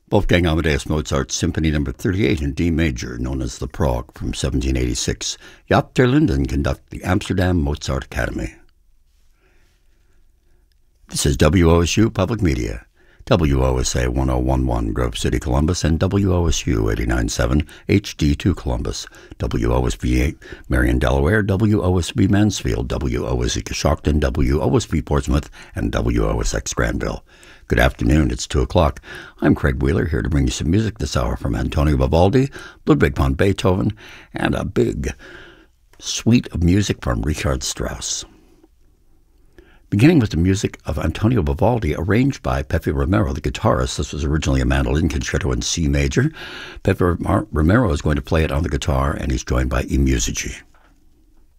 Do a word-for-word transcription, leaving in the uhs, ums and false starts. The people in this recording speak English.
Wolfgang Amadeus Mozart's Symphony Number thirty-eight in D major, known as the Prague, from seventeen eighty-six. Jaap ter Linden conduct the Amsterdam Mozart Academy. This is W O S U Public Media, W O S A one oh one point one Grove City, Columbus, and W O S U eighty-nine point seven H D two Columbus, W O S B eight Marion, Delaware, W O S B Mansfield, W O S E Coshocton, W O S B Portsmouth, and W O S X Granville. Good afternoon, it's two o'clock. I'm Craig Wheeler, here to bring you some music this hour from Antonio Vivaldi, Ludwig van Beethoven, and a big suite of music from Richard Strauss. Beginning with the music of Antonio Vivaldi, arranged by Pepe Romero, the guitarist. This was originally a mandolin concerto in C major. Pepe Romero is going to play it on the guitar, and he's joined by I Musici.